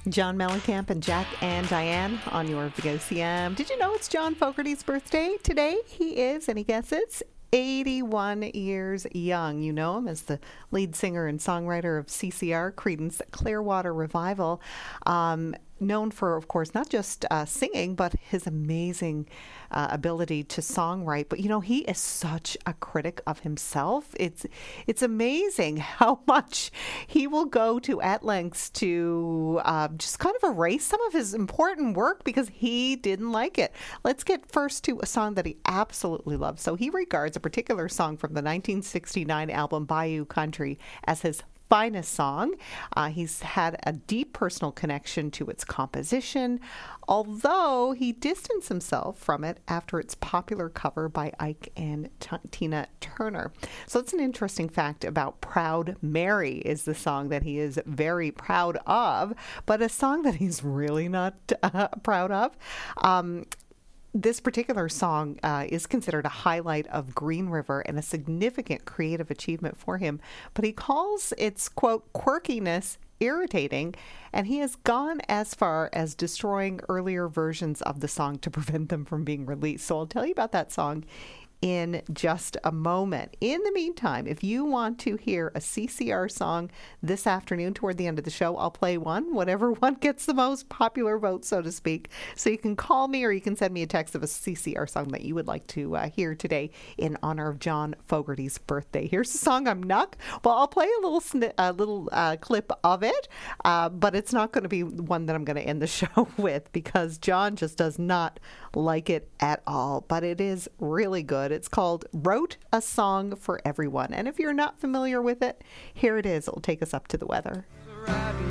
John Mellencamp and Jack and Diane on your VOCM. Did you know it's John Fogerty's birthday today? He is, any guesses? 81 years young. You know him as the lead singer and songwriter of CCR, Creedence Clearwater Revival. Known for, of course, not just singing, but his amazing ability to songwrite. But, you know, he is such a critic of himself. It's amazing how much he will go to at lengths to just kind of erase some of his important work because he didn't like it. Let's get first to a song that he absolutely loves. So he regards a particular song from the 1969 album Bayou Country as his finest song. He's had a deep personal connection to its composition, although he distanced himself from it after its popular cover by Ike and Tina Turner. So it's an interesting fact about Proud Mary is the song that he is very proud of, but a song that he's really not proud of. This particular song is considered a highlight of Green River and a significant creative achievement for him, but he calls its, quote, quirkiness irritating, and he has gone as far as destroying earlier versions of the song to prevent them from being released. So I'll tell you about that song in just a moment. In the meantime, if you want to hear a CCR song this afternoon toward the end of the show, I'll play one, whatever one gets the most popular vote, so to speak. So you can call me or you can send me a text of a CCR song that you would like to hear today in honor of John Fogerty's birthday. Here's the song I'm Nuck. Well, I'll play a little clip of it, but it's not going to be one that I'm going to end the show with because John just does not like it at all, but it is really good. It's called Wrote a Song for Everyone. And if you're not familiar with it, here it is. It'll take us up to the weather.